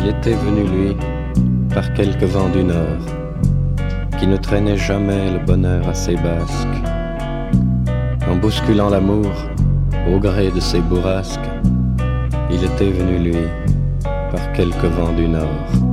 Il était venu, lui, par quelque vent du nord, qui ne traînait jamais le bonheur à ses basques. En bousculant l'amour, au gré de ses bourrasques, il était venu, lui, par quelque vent du nord.